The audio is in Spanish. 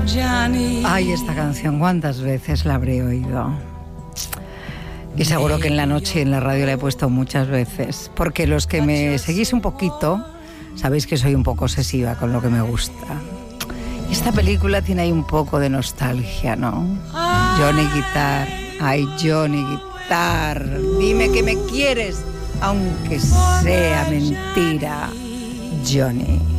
Ay, esta canción, ¿cuántas veces la habré oído? Y seguro que en la noche en la radio la he puesto muchas veces, porque los que me seguís un poquito sabéis que soy un poco obsesiva con lo que me gusta. Y esta película tiene ahí un poco de nostalgia, ¿no? Johnny Guitar, ay Johnny Guitar, dime que me quieres, aunque sea mentira, Johnny.